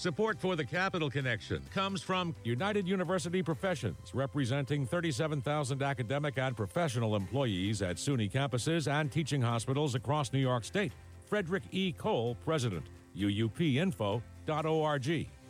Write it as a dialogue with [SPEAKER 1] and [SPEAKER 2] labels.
[SPEAKER 1] Support for the Capital Connection comes from United University Professions, representing 37,000 academic and professional employees at SUNY campuses and teaching hospitals across New York State. Frederick E. Cole, President. UUPinfo.org.